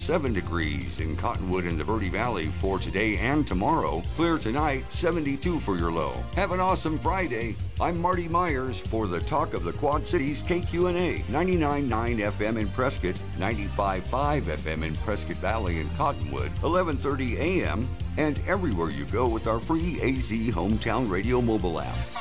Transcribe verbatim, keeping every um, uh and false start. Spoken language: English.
seven degrees in Cottonwood and the Verde Valley for today and tomorrow. Clear tonight, seventy-two for your low. Have an awesome Friday. I'm Marty Myers for the Talk of the Quad Cities K Q N A, ninety-nine point nine F M in Prescott, ninety-five point five F M in Prescott Valley and Cottonwood, eleven thirty A M, and everywhere you go with our free A Z Hometown Radio mobile app.